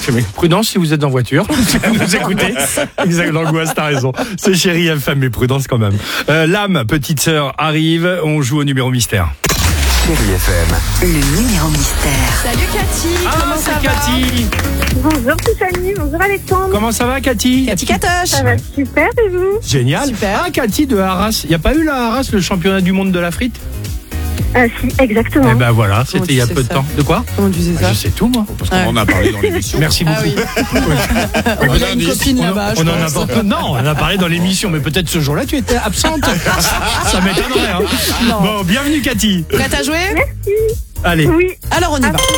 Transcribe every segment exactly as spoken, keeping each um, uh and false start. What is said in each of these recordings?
Mais prudence si vous êtes en voiture. Vous écoutez. Exact, l'angoisse, t'as raison. C'est Chérie F M, mais prudence quand même. Euh, L'âme, petite sœur, arrive. On joue au numéro mystère. Chérie F M. Le numéro mystère. Salut Cathy, Ah, comment ça c'est va? Cathy. Bonjour Tiffany, bonjour Alexandre. Comment ça va, Cathy? Cathy Catoche. Ça va super et vous? Génial. Super. Ah, Cathy de Arras. Il n'y a pas eu là à Arras le championnat du monde de la frite? Ah si, exactement. Eh ben voilà, c'était tu il y a sais peu de ça temps. De quoi? Comment tu sais ça? Je sais tout, moi. Parce qu'on Ouais. en a parlé dans l'émission. Merci Ah beaucoup. oui. On a une copine On, là-bas, je on en a pense. pas- non, on en a parlé dans l'émission, mais peut-être ce jour-là tu étais absente. Ça m'étonnerait. Hein. Non. Bon, bienvenue Cathy. Prête à jouer? Allez. Oui, Alors on y va.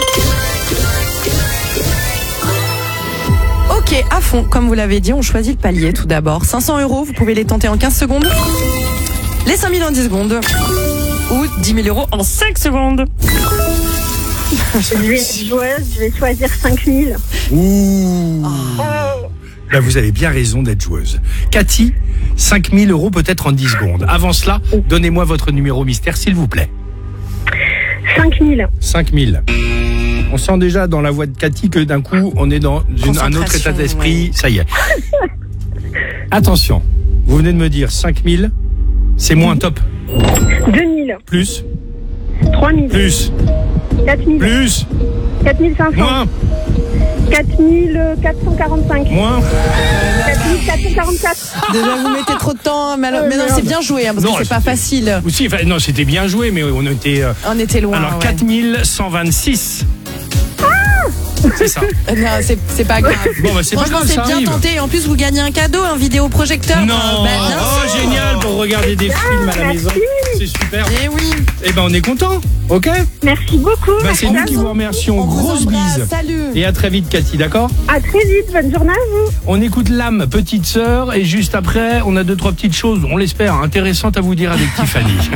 Ok, à fond, comme vous l'avez dit, on choisit le palier tout d'abord. cinq cents euros, vous pouvez les tenter en quinze secondes. Les cinq mille en dix secondes. Ou dix mille euros en cinq secondes. je vais être joueuse, je vais choisir cinq mille. Ouh. Là, vous avez bien raison d'être joueuse. Cathy, cinq mille euros peut-être en dix secondes. Avant cela, donnez-moi votre numéro mystère, s'il vous plaît. cinq mille. cinq mille. On sent déjà dans la voix de Cathy que d'un coup, on est dans une- un autre état d'esprit. Ça y est. Attention, vous venez de me dire cinq mille, c'est moins top. deux mille. Plus, trois mille. plus, quatre mille. plus, quatre mille cinq cents. moins, quatre mille quatre cent quarante-cinq. moins. quatre mille quatre cent quarante-quatre. Déjà, vous mettez trop de temps, mais, alors- Euh, mais non, merde. c'est bien joué, hein, parce Non, que c'est pas c'était- facile. Aussi, enfin, non, c'était bien joué, mais on était. euh, On était loin. alors, ouais. quatre mille cent vingt-six. C'est ça. Euh, Non, c'est c'est pas grave. Bon, bah, c'est pas Franchement, grave, c'est ça bien arrive. tenté. Et en plus, vous gagnez un cadeau, un vidéoprojecteur. Non, Euh, bah, bien oh sûr. génial pour regarder des films à la merci. maison. C'est super. Eh oui. Eh ben on est content, ok? Merci beaucoup. Bah, c'est nous qui vous remercions. On vous Grosse embrasse. bise. Salut. Et à très vite Cathy, d'accord? À très vite, bonne journée à vous. On écoute l'âme, petite sœur, et juste après, on a deux trois petites choses, on l'espère, intéressantes à vous dire avec Tiffany.